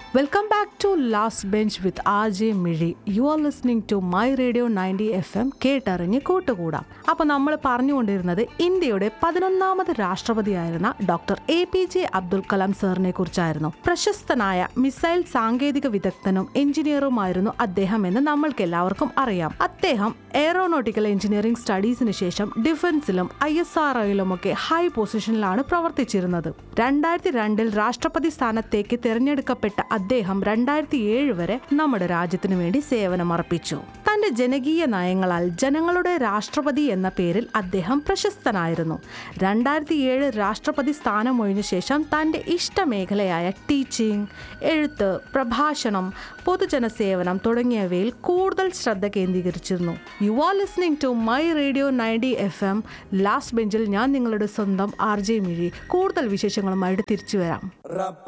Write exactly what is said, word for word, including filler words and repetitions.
Welcome back to Last Bench with R J Miri. You are listening to My Radio ninety F M കേട്ടറിഞ്ഞ് കൂട്ടുകൂടാം. അപ്പോൾ നമ്മൾ പറഞ്ഞുകൊണ്ടിരുന്നത് ഇന്ത്യയുടെ പതിനൊന്നാമത് രാഷ്ട്രപതിയായിരുന്ന doctor A P J Abdul Kalam സാറിനെ കുറിച്ചായിരുന്നു. പ്രശസ്തനായ മിസൈൽ സാങ്കേതിക വിദഗ്ധനും എഞ്ചിനീയറുമായിരുന്നു അദ്ദേഹം എന്ന് നമ്മൾക്ക് എല്ലാവർക്കും അറിയാം. അദ്ദേഹം എയറോനോട്ടിക്കൽ എഞ്ചിനീയറിംഗ് സ്റ്റഡീസിന് ശേഷം ഡിഫൻസിലും ഐ എസ് ആർ ഒയിലുമൊക്കെ ഹൈ പൊസിഷനിലാണ് പ്രവർത്തിച്ചിരുന്നത്. രണ്ടായിരത്തി രണ്ടിൽ രാഷ്ട്രപതി സ്ഥാനത്തേക്ക് തിരഞ്ഞെടുക്കപ്പെട്ട അദ്ദേഹം രണ്ടായിരത്തി ഏഴ് വരെ നമ്മുടെ രാജ്യത്തിനു വേണ്ടി സേവനമർപ്പിച്ചു. തന്റെ ജനകീയ നയങ്ങളാൽ ജനങ്ങളുടെ രാഷ്ട്രപതി എന്ന പേരിൽ അദ്ദേഹം പ്രശസ്തനായിരുന്നു. രണ്ടായിരത്തി ഏഴ് രാഷ്ട്രപതി സ്ഥാനമൊഴിഞ്ഞ ശേഷം തന്റെ ഇഷ്ടമേഖലയായ ടീച്ചിങ്, എഴുത്ത്, പ്രഭാഷണം, പൊതുജനസേവനം തുടങ്ങിയവയിൽ കൂടുതൽ ശ്രദ്ധ കേന്ദ്രീകരിച്ചിരുന്നു. You are listening to my radio ninety F M last ബെഞ്ചിൽ ഞാൻ നിങ്ങളുടെ സ്വന്തം ആർ ജെ മിഴി. കൂടുതൽ വിശേഷങ്ങളുമായിട്ട് തിരിച്ചു വരാം.